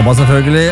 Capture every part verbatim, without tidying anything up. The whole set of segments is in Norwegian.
ABBA selvfølgelig.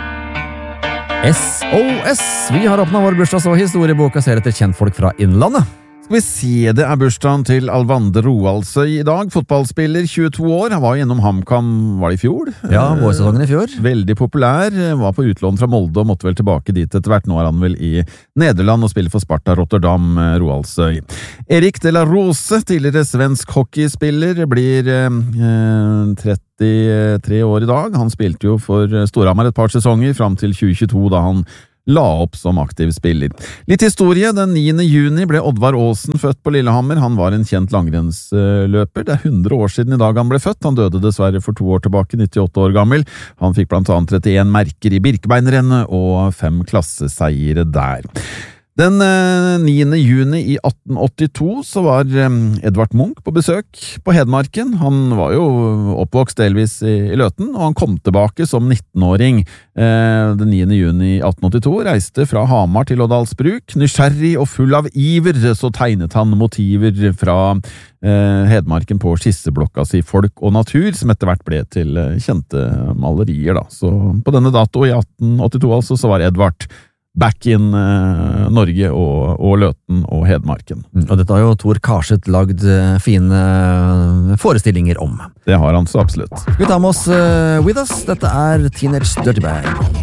S O S. Vi har åpnet vår bursdags- og historieboka ser etter kjentfolk fra innlandet. Skal vi se, det er bursdagen til Alvander Roaldsøy i dag. Fotballspiller, tjueto år. Han var gjennom HamKam, var det i fjor? Ja, vårsesongen i fjor. Veldig populær. Var på utlån fra Molde og måtte vel tilbake dit etter hvert. Nå er han vel i Nederland og spiller for Sparta Rotterdam, Roaldsøy. Erik de la Rose, tidligere svensk hockeyspiller, blir eh, trettitre år i dag. Han spilte jo for Storhamar et par sesonger, fram til tjue tjueto da han la opp som aktiv spiller. Litt historie, den niende juni ble Oddvar Aasen født på Lillehammer. Han var en kjent langrennsløper. Det er hundre år siden i dag han ble født. Han døde dessverre for to år tilbake, nittiåtte år gammel. Han fikk blant annet trettien merker i Birkebeinerrennet og fem klasseseiere der. Den niende juni i atten åttito så var Edvard Munch på besøk på Hedmarken. Han var jo oppvokst delvis i Løten, og han kom tilbake som nittenåring. Den niende juni i atten åttito reiste fra Hamar til Årdalsbruk. Nysgjerrig og full av iver så tegnet han motiver fra Hedmarken på skisseblokka si Folk og natur, som etter hvert ble til kjente malerier da. Så på denne dato i atten åttito altså så var Edvard back in uh, Norge og, og Løten og Hedmarken. Og dette har jo Tor Karset lagd uh, fine forestillinger om. Det har han så absolutt. Vi tar med oss uh, With Us. Dette er Teenage Dirty Bag.